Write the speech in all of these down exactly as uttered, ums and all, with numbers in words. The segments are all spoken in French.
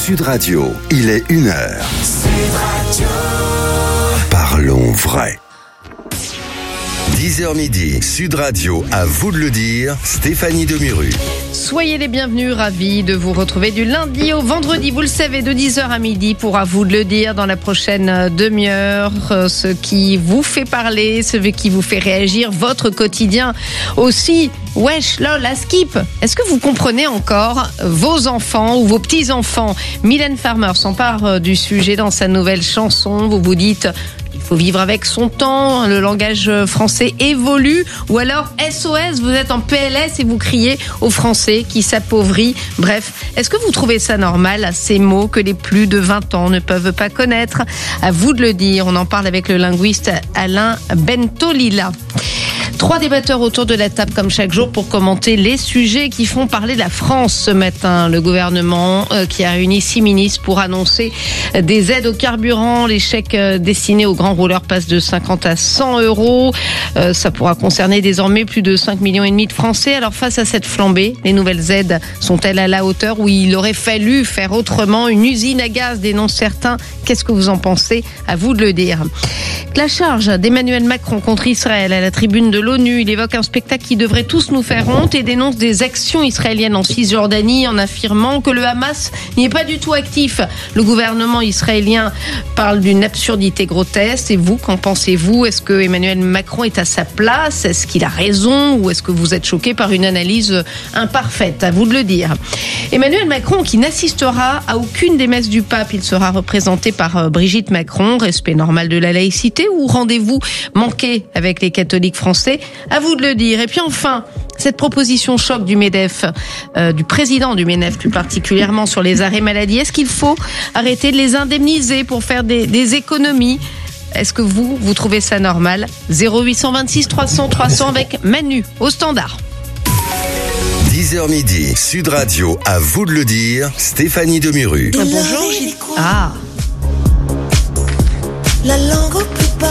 Sud Radio, il est une heure. Sud Radio. Parlons vrai. dix heures midi, Sud Radio, à vous de le dire, Stéphanie Demuru. Soyez les bienvenus, ravis de vous retrouver du lundi au vendredi, vous le savez, de dix heures à midi pour à vous de le dire dans la prochaine demi-heure, ce qui vous fait parler, ce qui vous fait réagir, votre quotidien aussi. Wesh, lol, la skip. Est-ce que vous comprenez encore vos enfants ou vos petits-enfants? Mylène Farmer s'empare du sujet dans sa nouvelle chanson. Vous vous dites... il faut vivre avec son temps, le langage français évolue, ou alors S O S, vous êtes en P L S et vous criez aux Français qui s'appauvrit. Bref, est-ce que vous trouvez ça normal, ces mots que les plus de vingt ans ne peuvent pas connaître? À vous de le dire, on en parle avec le linguiste Alain Bentolila. Trois débatteurs autour de la table comme chaque jour pour commenter les sujets qui font parler de la France ce matin. Le gouvernement euh, qui a réuni six ministres pour annoncer des aides au carburant. Les chèques euh, destinés aux grands rouleurs passent de cinquante à cent euros. Euh, ça pourra concerner désormais plus de cinq millions et demi de Français. Alors face à cette flambée, les nouvelles aides sont-elles à la hauteur où il aurait fallu faire autrement? Une usine à gaz, dénoncent certains. Qu'est-ce que vous en pensez? À vous de le dire. La charge d'Emmanuel Macron contre Israël à la tribune de l'ONU, il évoque un spectacle qui devrait tous nous faire honte et dénonce des actions israéliennes en Cisjordanie en affirmant que le Hamas n'y est pas du tout actif. Le gouvernement israélien parle d'une absurdité grotesque. Et vous, qu'en pensez-vous? Est-ce que Emmanuel Macron est à sa place? Est-ce qu'il a raison? Ou est-ce que vous êtes choqué par une analyse imparfaite? À vous de le dire. Emmanuel Macron qui n'assistera à aucune des messes du pape. Il sera représenté par Brigitte Macron. Respect normal de la laïcité ou rendez-vous manqué avec les catholiques français? À vous de le dire. Et puis enfin, cette proposition choc du MEDEF, euh, du président du MEDEF plus particulièrement sur les arrêts maladie, est-ce qu'il faut arrêter de les indemniser pour faire des, des économies? Est-ce que vous, vous trouvez ça normal? zéro huit cent vingt-six trois cents trois cents avec Manu au standard. dix heures midi, Sud Radio, à vous de le dire, Stéphanie Demuru. Ah, bonjour, Gilles. Ah. La langue au plus bas.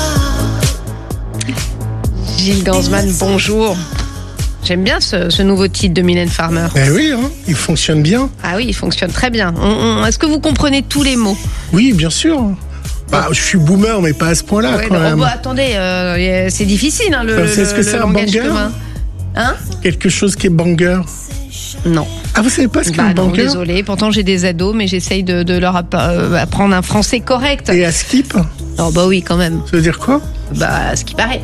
Gilles Gansman, bonjour. J'aime bien ce, ce nouveau titre de Mylène Farmer. Eh oui, hein, il fonctionne bien. Ah oui, il fonctionne très bien. On, on, est-ce que vous comprenez tous les mots? Oui, bien sûr. Bah, je suis boomer, mais pas à ce point-là. Ouais, quand non, même. Bah, attendez, euh, c'est difficile, hein, le, Est-ce que le, c'est le un langage banger commun. Hein? Quelque chose qui est banger? Non. Ah, vous savez pas ce qu'est bah un non, banger? Désolé. Pourtant, j'ai des ados, mais j'essaye de, de leur apprendre un français correct. Et à skip? Oh bah oui, quand même. Ça veut dire quoi? Bah, ce qui paraît.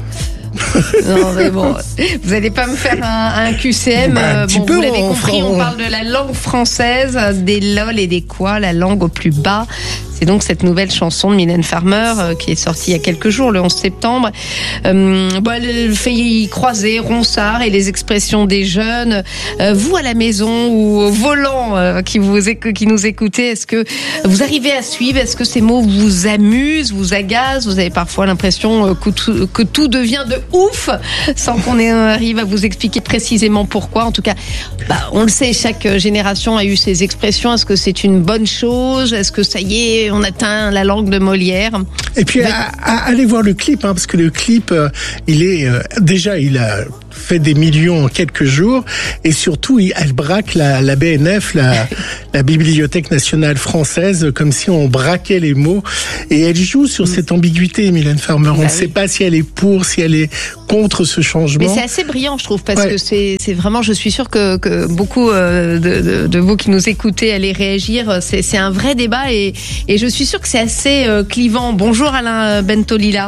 Non mais bon, vous n'allez pas me faire un, un Q C M. Bah, un petit bon, peu, vous l'avez on compris, fera- on parle de la langue française, des lol et des quoi, la langue au plus bas. C'est donc cette nouvelle chanson de Mylène Farmer euh, qui est sortie il y a quelques jours, le onze septembre. Euh, bah, le fait croiser Ronsard et les expressions des jeunes. Euh, vous à la maison ou au volant euh, qui vous éc- qui nous écoutez, est-ce que vous arrivez à suivre? Est-ce que ces mots vous amusent, vous agacent? Vous avez parfois l'impression euh, que, tout, que tout devient de ouf sans qu'on ait- arrive à vous expliquer précisément pourquoi. En tout cas, bah, on le sait, chaque génération a eu ses expressions. Est-ce que c'est une bonne chose? Est-ce que ça y est, on atteint la langue de Molière? Et puis, à, à, allez voir le clip, hein, parce que le clip, euh, il est euh, déjà, il a fait des millions en quelques jours, et surtout, il, elle braque la, la B N F, la, la Bibliothèque nationale française, comme si on braquait les mots, et elle joue sur cette ambiguïté, Mylène Farmer. On ne Bah sait oui. pas si elle est pour, si elle est contre ce changement. Mais c'est assez brillant, je trouve, parce Ouais. que c'est, c'est vraiment, je suis sûre que, que beaucoup euh, de, de, de vous qui nous écoutez allez réagir. C'est, c'est un vrai débat et, et je suis sûre que c'est assez euh, clivant. Bonjour Alain Bentolila.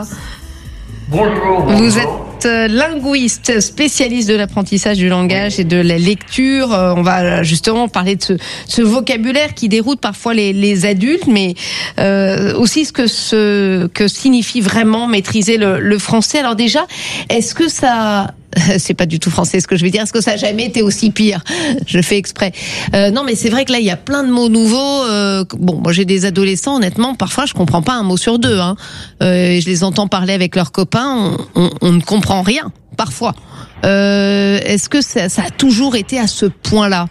Bonjour. Vous bonjour. êtes euh, linguiste, spécialiste de l'apprentissage du langage et de la lecture. Euh, on va justement parler de ce, ce vocabulaire qui déroute parfois les, les adultes, mais euh, aussi ce que, ce que signifie vraiment maîtriser le, le français. Alors déjà, est-ce que ça... C'est pas du tout français ce que je vais dire. Est-ce que ça a jamais été aussi pire? Je fais exprès. Euh, non, mais c'est vrai que là, il y a plein de mots nouveaux. Euh, bon, moi, j'ai des adolescents. Honnêtement, parfois, je comprends pas un mot sur deux. Hein. Euh, et je les entends parler avec leurs copains. On, on, on ne comprend rien, parfois. Euh, est-ce que ça, ça a toujours été à ce point-là?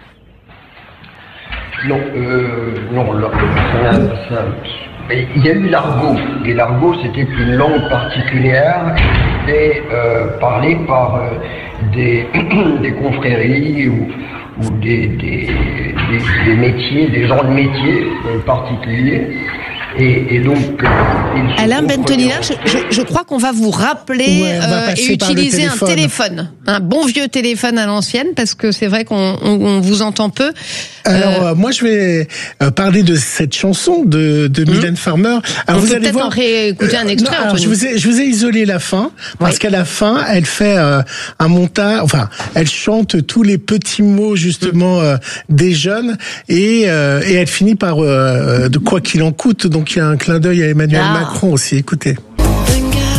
Non, euh, non, là, ça, ça, mais il y a eu l'argot. Et l'argot, c'était une langue particulière qui était euh, parlée par euh, des, des confréries ou, ou des, des, des, des métiers, des gens de métiers euh, particuliers. Et, et donc, euh, Alain Bentonina, je, je, je crois qu'on va vous rappeler Ouais, on va euh, et passer par le utiliser un téléphone. téléphone, un bon vieux téléphone à l'ancienne, parce que c'est vrai qu'on on, on vous entend peu. Alors Euh, euh, moi je vais euh, parler de cette chanson de, de Mylène Farmer. Alors on vous peut allez peut-être voir. en réécouter un Euh, extrait, non, alors, Anthony. je vous ai je vous ai isolé la fin parce Oui. qu'à la fin elle fait euh, un montage. Enfin elle chante tous les petits mots justement euh, des jeunes et euh, et elle finit par euh, de quoi qu'il en coûte. Donc il y a un clin d'œil à Emmanuel Ah. Macron aussi. Écoutez.